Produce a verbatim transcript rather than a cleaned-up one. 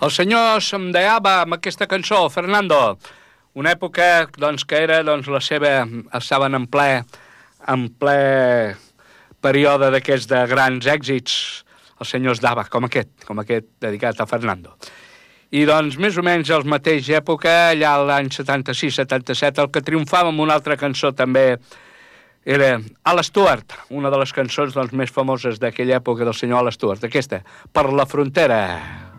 El senyor s'emdeava amb aquesta cançó, Fernando, una època doncs, que era doncs, la seva... estaven en ple, en ple període d'aquests de grans èxits, els senyors d'Ava, com aquest, com aquest dedicat a Fernando. I doncs més o menys al mateix època, allà l'any setanta-sis setanta-set, el que triomfava amb una altra cançó també era Al Stewart, una de les cançons doncs, més famoses d'aquella època del senyor Al Stewart, aquesta, Per la frontera.